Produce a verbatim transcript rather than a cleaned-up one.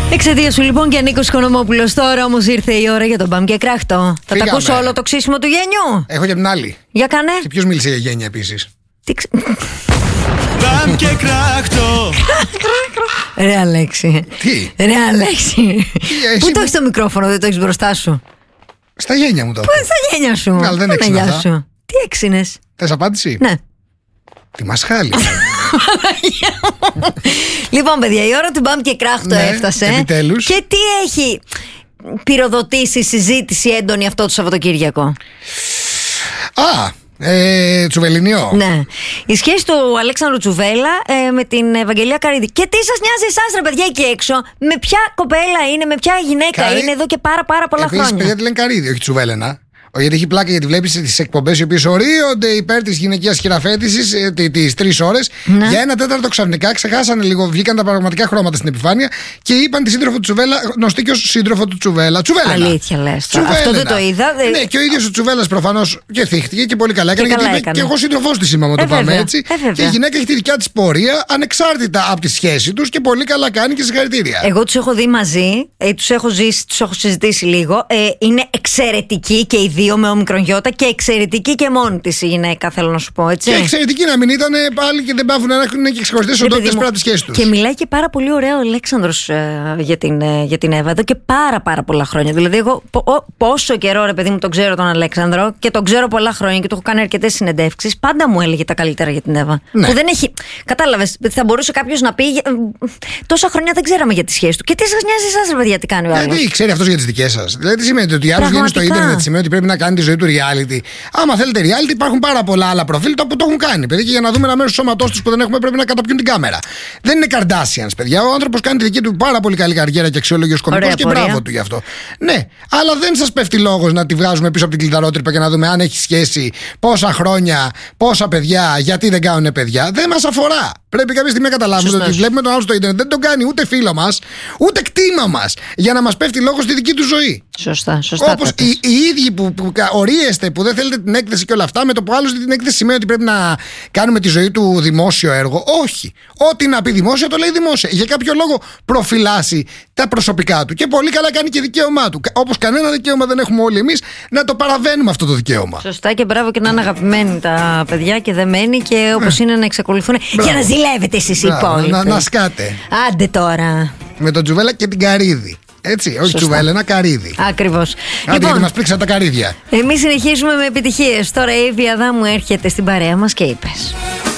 Εξαιτία σου λοιπόν και Νίκος Οικονομόπουλος. Τώρα όμως ήρθε η ώρα για τον Μπαμ και Κράχτο. Θα τα ακούσω όλο το ξύσιμο του γένιου. Έχω και την άλλη. Για κάνε. Και ποιος μίλησε για γένια επίσης? Τι ξε... Μπαμ και Κράχτο. Ρε Αλέξη. Τι? Ρε Αλέξη. Πού το έχεις το μικρόφωνο, δεν το έχεις μπροστά σου? Στα γένια μου το. Πού είναι στα γένια σου? Ναι, αλλά δεν έξινα αυτά. Σου. Τι έξινες? Θες απάντηση? Ναι. Τι μασχάλη. Λοιπόν, παιδιά, η ώρα του Μπαμ και Κράχτο ναι, έφτασε. Επιτέλους. Και τι έχει πυροδοτήσει συζήτηση έντονη αυτό το Σαββατοκύριακο? Α, ε, Τσουβελινιό. Ναι. Η σχέση του Αλέξανδρου Τσουβέλα ε, με την Ευαγγελία Καρύδη. Και τι σας νοιάζει εσάς, ρε παιδιά, εκεί έξω? Με ποια κοπέλα είναι, με ποια γυναίκα Καρύ... είναι εδώ και πάρα πάρα πολλά Επίσης, χρόνια. παιδιά, τη λένε Καρύδη, όχι Τσουβέλαινα. Γιατί έχει πλάκα, γιατί βλέπεις τις εκπομπές οι οποίες ορίονται υπέρ της γυναικείας χειραφέτησης τις τρεις ώρες. Ναι. Για ένα τέταρτο ξαφνικά ξεχάσανε λίγο, βγήκαν τα πραγματικά χρώματα στην επιφάνεια και είπαν τη σύντροφο του Τσουβέλα, γνωστή και ως σύντροφο του Τσουβέλα. Τσουβέλαινα. Αλήθεια λες. Αυτό δεν το είδα. Δε... Ναι, και ο ίδιος ο Τσουβέλας προφανώς και θύχτηκε και πολύ καλά έκανε. Και, γιατί καλά είπε, και εγώ σύντροφός της είμαι, το πάμε έτσι. Ε, και η γυναίκα έχει τη δικιά της πορεία ανεξάρτητα από τη σχέση τους και πολύ καλά κάνει και συγχαρητήρια. Εγώ τους έχω δει μαζί, ε, τους έχω ζήσει, τους έχω συζητήσει λίγο. Ε, είναι εξαιρετικοί και οι δύο με όμικρον γιώτα. Και εξαιρετική και μόνη της η γυναίκα, θέλω να σου πω, έτσι. Και εξαιρετική να μην ήταν πάλι και δεν πάβουν να έχουν και ξεχωριστές οντότητες πέρα από τις σχέσεις τους. Και μιλάει και πάρα πολύ ωραία ο Αλέξανδρος ε, για, την, ε, για την Εύα εδώ και πάρα πάρα πολλά χρόνια. Δηλαδή, εγώ πο, ο, πόσο καιρό, ρε παιδί μου, τον ξέρω τον Αλέξανδρο και τον ξέρω πολλά χρόνια και του έχω κάνει αρκετές συνεντεύξεις. Πάντα μου έλεγε τα καλύτερα για την Εύα. Ναι. Που δεν έχει. Κατάλαβες, θα μπορούσε κάποιος να πει. Τόσα χρόνια δεν ξέραμε για τη σχέση του. Και τι σας νοιάζει εσάς, ρε παιδιά, τι κάνει ο άλλος? Γιατί ξέρει αυτός για τις δικές σας. Δηλαδή, τι σημαίνει ότι άλλος βγαίνει στο ίντερνετ, σημαίνει ότι πρέπει να κάνει τη ζωή του reality. Άμα θέλετε reality, υπάρχουν πάρα πολλά άλλα προφίλ που το έχουν κάνει. Παιδί, και για να δούμε ένα μέρος του σώματός τους που δεν έχουμε, πρέπει να καταπιούν την κάμερα. Δεν είναι Kardashians, παιδιά. Ο άνθρωπος κάνει τη δική του πάρα πολύ καλή καριέρα και αξιόλογο ως κωμικός και πορεία. Μπράβο του γι' αυτό. Ναι, αλλά δεν σας πέφτει λόγος να τη βγάζουμε πίσω από την κλειδαρότρυπα και να δούμε αν έχει σχέση, πόσα χρόνια, πόσα παιδιά, γιατί δεν κάνουν παιδιά. Δεν μας αφορά. Πρέπει κάποια στιγμή να καταλάβουμε ότι βλέπουμε τον άλλο στο ίντερνετ, δεν τον κάνει ούτε φίλο μας, ούτε κτήμα μας, για να μας πέφτει λόγος στη δική του ζωή. Σωστά, σωστά. Όπως οι, οι ίδιοι που, που ορίεστε, που δεν θέλετε την έκθεση και όλα αυτά, με το που άλλος την έκθεση σημαίνει ότι πρέπει να κάνουμε τη ζωή του δημόσιο έργο. Όχι. Ό,τι να πει δημόσιο το λέει δημόσια. Για κάποιο λόγο προφυλάσσει τα προσωπικά του. Και πολύ καλά κάνει και δικαίωμά του. Όπως κανένα δικαίωμα δεν έχουμε όλοι εμείς να το παραβαίνουμε αυτό το δικαίωμα. Σωστά, και μπράβο και να είναι αγαπημένοι τα παιδιά και δεμένοι και όπως είναι να εξακολουθούν. Μπράβο. Για να ζηλεύετε εσείς οι υπόλοιποι. Να, να σκάτε. Άντε τώρα. Με τον Τσουβέλα και την Καρύδη. Έτσι, όχι Τσουβέλα, ένα καρύδι. Ακριβώς. Άντε, λοιπόν, γιατί μας πρίξαν τα καρύδια. Εμείς συνεχίζουμε με επιτυχίες. Τώρα η Εύη Αδάμου έρχεται στην παρέα μας και είπες.